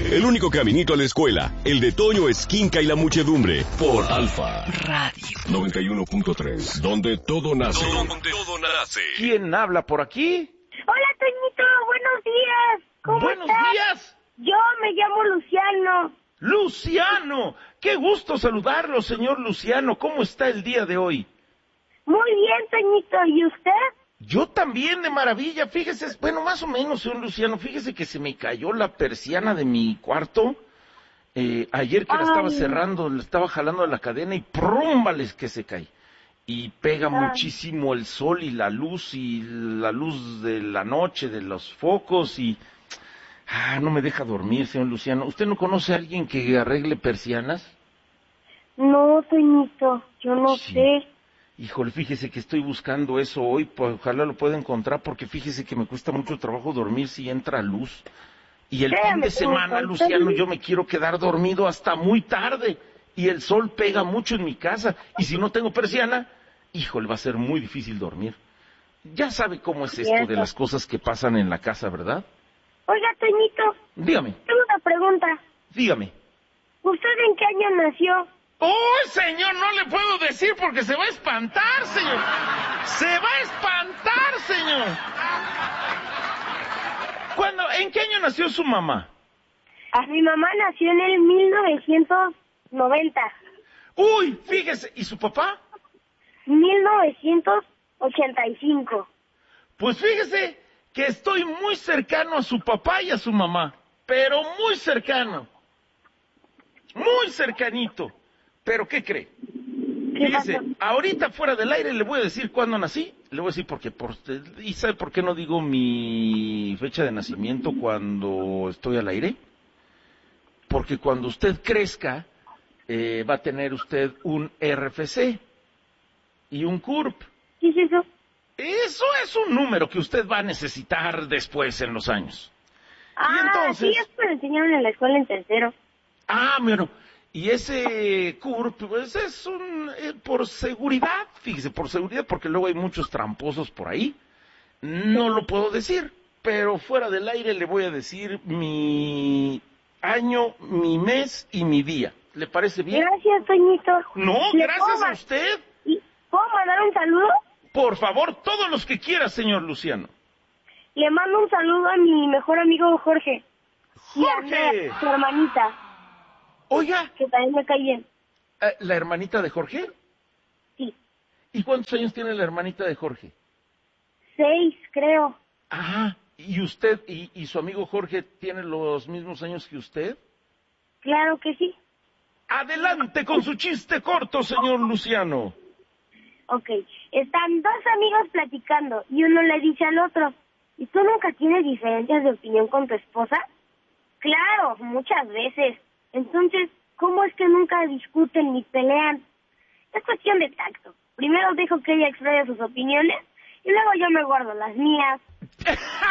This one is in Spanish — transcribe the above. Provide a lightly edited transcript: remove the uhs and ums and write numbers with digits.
El único caminito a la escuela, el de Toño Esquinca y la muchedumbre, por Alfa Radio 91.3, donde todo nace. Donde todo nace. ¿Quién habla por aquí? Hola, Toñito, buenos días. ¿Cómo ¡Buenos estás? días! Yo me llamo Luciano. ¡Luciano! ¡Qué gusto saludarlo, señor Luciano! ¿Cómo está el día de hoy? Muy bien, Toñito, ¿y usted? Yo también, de maravilla. Fíjese, bueno, más o menos, señor Luciano, fíjese que se me cayó la persiana de mi cuarto. Ayer que la estaba cerrando, le estaba jalando de la cadena y ¡prúmbales! Que se cae. Y pega muchísimo el sol y la luz de la noche, de los focos y... no me deja dormir, señor Luciano. ¿Usted no conoce a alguien que arregle persianas? No, Toñito, yo no sé. Híjole, fíjese que estoy buscando eso hoy, pues ojalá lo pueda encontrar, porque fíjese que me cuesta mucho trabajo dormir si entra luz. Y el fin de semana, Luciano, yo me quiero quedar dormido hasta muy tarde. Y el sol pega mucho en mi casa. Y si no tengo persiana, híjole, va a ser muy difícil dormir. Ya sabe cómo es esto de las cosas que pasan en la casa, ¿verdad? Oiga, Toñito. Dígame. Tengo una pregunta. Dígame. ¿Usted en qué año nació? ¡Oh, señor! No le puedo decir porque se va a espantar, señor. ¡Se va a espantar, señor! ¿En qué año nació su mamá? Mi mamá nació en el 1990. ¡Uy! Fíjese. ¿Y su papá? 1985. Pues fíjese que estoy muy cercano a su papá y a su mamá. Pero muy cercano. Muy cercanito. ¿Pero qué cree? Fíjese, ahorita fuera del aire le voy a decir cuándo nací. Le voy a decir ¿y sabe por qué no digo mi fecha de nacimiento cuando estoy al aire? Porque cuando usted crezca, va a tener usted un RFC y un CURP. ¿Qué es eso? Eso es un número que usted va a necesitar después en los años. Y entonces, sí, eso me lo enseñaron en la escuela en tercero. Bueno, y ese CURP, pues es por seguridad, fíjese, por seguridad, porque luego hay muchos tramposos por ahí. No lo puedo decir, pero fuera del aire le voy a decir mi año, mi mes y mi día. ¿Le parece bien? Gracias, Toñito. No, gracias a usted. ¿Puedo mandar un saludo? Por favor, todos los que quiera, señor Luciano. Le mando un saludo a mi mejor amigo Jorge. ¡Jorge! Y a Andrea, su hermanita. Oiga. Que también me cae bien. ¿La hermanita de Jorge? Sí. ¿Y cuántos años tiene la hermanita de Jorge? 6, creo. ¿Y usted y su amigo Jorge tienen los mismos años que usted? Claro que sí. Adelante con su chiste corto, señor Luciano. Ok, están dos amigos platicando y uno le dice al otro, ¿y tú nunca tienes diferencias de opinión con tu esposa? Claro, muchas veces. Entonces, ¿cómo es que nunca discuten ni pelean? Es cuestión de tacto. Primero dejo que ella exprese sus opiniones y luego yo me guardo las mías.